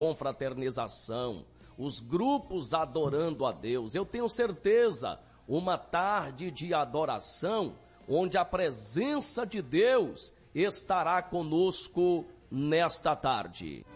confraternização, os grupos adorando a Deus. Eu tenho certeza, uma tarde de adoração, onde a presença de Deus estará conosco nesta tarde.